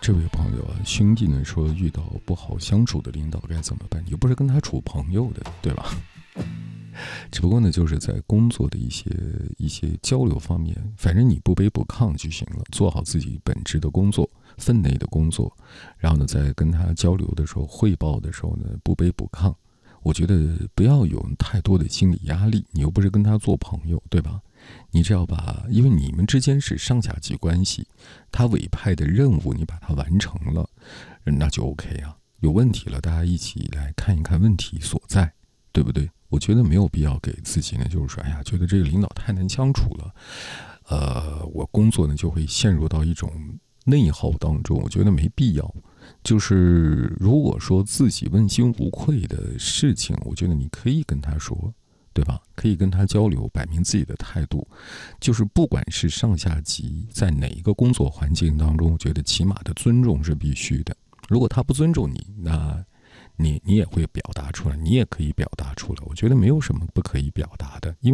这位朋友啊，兄弟呢说遇到不好相处的领导该怎么办？你又不是跟他处朋友的，对吧？只不过呢，就是在工作的一些交流方面，反正你不卑不亢就行了，做好自己本职的工作、分内的工作，然后呢，在跟他交流的时候、汇报的时候呢，不卑不亢。我觉得不要有太多的心理压力，你又不是跟他做朋友，对吧？你只要因为你们之间是上下级关系，他委派的任务你把它完成了，那就 OK 啊。有问题了，大家一起来看一看问题所在，对不对？我觉得没有必要给自己呢，就是说，哎呀，觉得这个领导太难相处了，我工作呢就会陷入到一种内耗当中，我觉得没必要。就是如果说自己问心无愧的事情，我觉得你可以跟他说，对吧？可以跟他交流，摆明自己的态度。就是不管是上下级，在哪一个工作环境当中，我觉得起码的尊重是必须的。如果他不尊重你，那你也会表达出来，你也可以表达出来。我觉得没有什么不可以表达的，因为